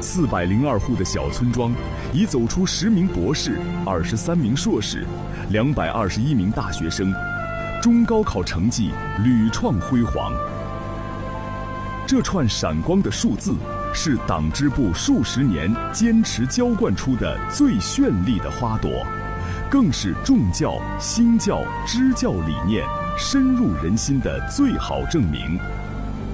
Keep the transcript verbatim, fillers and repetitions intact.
四百零二户的小村庄，已走出十名博士、二十三名硕士、两百二十一名大学生，中高考成绩屡创辉煌。这串闪光的数字，是党支部数十年坚持浇灌出的最绚丽的花朵，更是重教、新教、支教理念深入人心的最好证明。